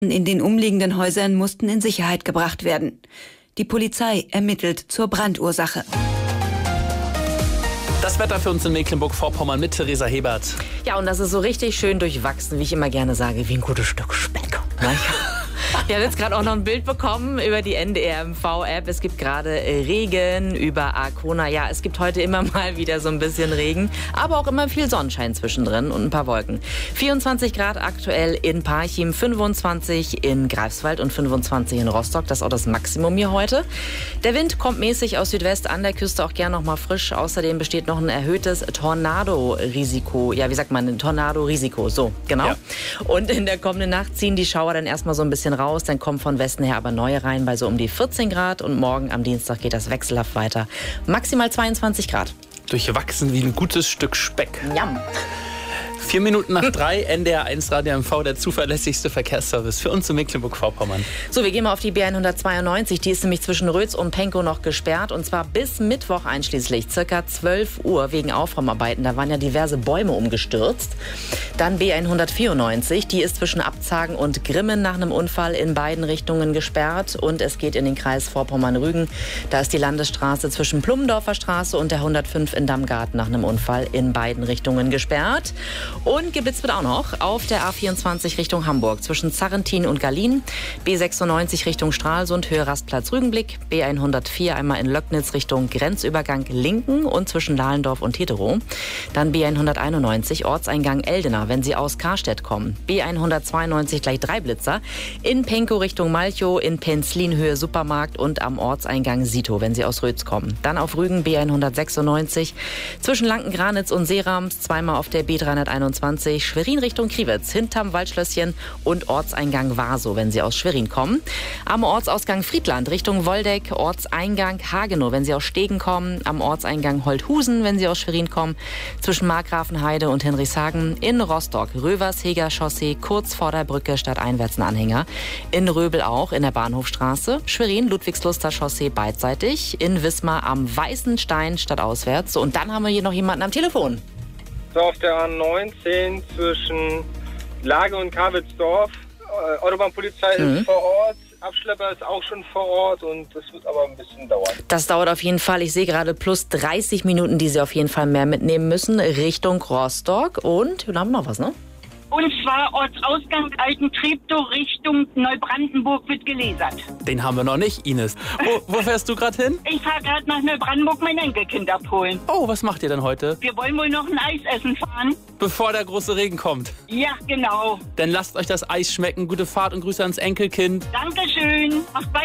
in den umliegenden Häusern mussten in Sicherheit gebracht werden. Die Polizei ermittelt zur Brandursache. Das Wetter für uns in Mecklenburg-Vorpommern mit Theresa Hebert. Ja, und das ist so richtig schön durchwachsen, wie ich immer gerne sage, wie ein gutes Stück Speck. Wir haben jetzt gerade auch noch ein Bild bekommen über die NDR-MV-App. Es gibt gerade Regen über Arkona. Ja, es gibt heute immer mal wieder so ein bisschen Regen, aber auch immer viel Sonnenschein zwischendrin und ein paar Wolken. 24 Grad aktuell in Parchim, 25 in Greifswald und 25 in Rostock. Das ist auch das Maximum hier heute. Der Wind kommt mäßig aus Südwest, an der Küste auch gern noch mal frisch. Außerdem besteht noch ein erhöhtes Tornado-Risiko. Ja, wie sagt man, ein Tornado-Risiko. So, genau. Ja. Und in der kommenden Nacht ziehen die Schauer dann erstmal so ein bisschen raus, dann kommen von Westen her aber neue rein bei so um die 14 Grad und morgen am Dienstag geht das wechselhaft weiter. Maximal 22 Grad. Durchwachsen wie ein gutes Stück Speck. Jam. 4 Minuten nach 3, NDR1 Radio MV, der zuverlässigste Verkehrsservice für uns in Mecklenburg-Vorpommern. So, wir gehen mal auf die B192. Die ist nämlich zwischen Rötz und Pankow noch gesperrt. Und zwar bis Mittwoch einschließlich, circa 12 Uhr wegen Aufräumarbeiten. Da waren ja diverse Bäume umgestürzt. Dann B194, die ist zwischen Abzagen und Grimmen nach einem Unfall in beiden Richtungen gesperrt. Und es geht in den Kreis Vorpommern-Rügen. Da ist die Landesstraße zwischen Plummendorfer Straße und der 105 in Dammgarten nach einem Unfall in beiden Richtungen gesperrt. Und geblitzt wird auch noch auf der A24 Richtung Hamburg zwischen Zarrentin und Gallien, B96 Richtung Stralsund, Höhe Rastplatz Rügenblick, B104 einmal in Löcknitz Richtung Grenzübergang Linken und zwischen Dahlendorf und Teterow. Dann B191 Ortseingang Eldena, wenn Sie aus Karstedt kommen. B192 gleich 3 Blitzer in Pankow Richtung Malchow, in Penzlin Höhe Supermarkt und am Ortseingang Sito, wenn Sie aus Rötz kommen. Dann auf Rügen B196 zwischen Lankengranitz und Seerams, zweimal auf der B321 Schwerin Richtung Kriwitz, hinterm Waldschlösschen und Ortseingang Warsow, wenn Sie aus Schwerin kommen. Am Ortsausgang Friedland Richtung Woldeck, Ortseingang Hagenow, wenn Sie aus Stegen kommen. Am Ortseingang Holthusen, wenn Sie aus Schwerin kommen. Zwischen Markgrafenheide und Henrichshagen. In Rostock, Röversheger Chaussee, kurz vor der Brücke stadteinwärts ein Anhänger. In Röbel auch, in der Bahnhofstraße. Schwerin, Ludwigsluster Chaussee beidseitig. In Wismar am Weißen Stein stadtauswärts. So, und dann haben wir hier noch jemanden am Telefon. So, auf der A19 zwischen Lage und Karwitzdorf. Autobahnpolizei ist vor Ort, Abschlepper ist auch schon vor Ort und das wird aber ein bisschen dauern. Das dauert auf jeden Fall. Ich sehe gerade plus 30 Minuten, die Sie auf jeden Fall mehr mitnehmen müssen, Richtung Rostock. Und wir haben noch was, ne? Und zwar Ortsausgang Alten-Treptow Richtung Neubrandenburg wird gelasert. Den haben wir noch nicht, Ines. Wo fährst du gerade hin? Ich fahre gerade nach Neubrandenburg mein Enkelkind abholen. Oh, was macht ihr denn heute? Wir wollen wohl noch ein Eis essen fahren. Bevor der große Regen kommt. Ja, genau. Dann lasst euch das Eis schmecken. Gute Fahrt und Grüße ans Enkelkind. Dankeschön. Macht